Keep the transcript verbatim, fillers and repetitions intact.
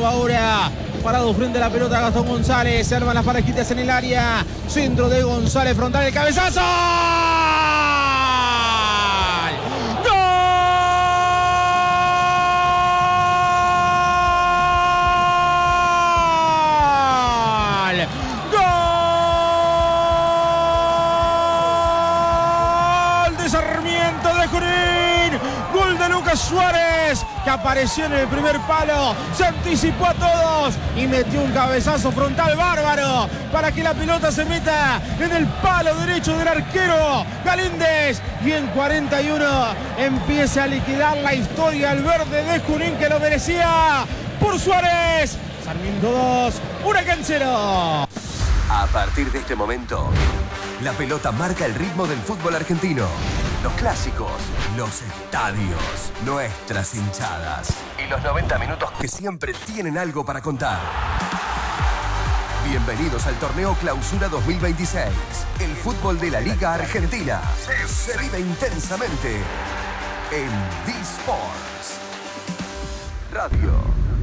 Centro ahora. Parado frente a la pelota Gastón González. Se arman las parejitas en el área. Centro de González, frontal, el cabezazo. Sarmiento de Junín, gol de Lucas Suárez, que apareció en el primer palo, se anticipó a todos y metió un cabezazo frontal bárbaro para que la pelota se meta en el palo derecho del arquero Galíndez, y en cuarenta y uno empieza a liquidar la historia el verde de Junín, que lo merecía por Suárez. Sarmiento dos, Huracán cero. A partir de este momento, la pelota marca el ritmo del fútbol argentino. Los clásicos, los estadios, nuestras hinchadas y los noventa minutos que siempre tienen algo para contar. Bienvenidos al torneo Clausura dos mil veintiséis. El fútbol de la Liga Argentina se vive intensamente en D-Sports Radio.